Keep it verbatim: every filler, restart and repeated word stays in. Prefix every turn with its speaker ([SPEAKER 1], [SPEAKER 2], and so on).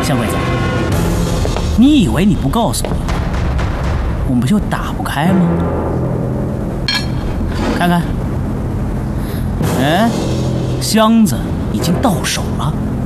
[SPEAKER 1] 小鬼子，你以为你不告诉我，我们不就打不开吗？看看，哎，箱子已经到手了。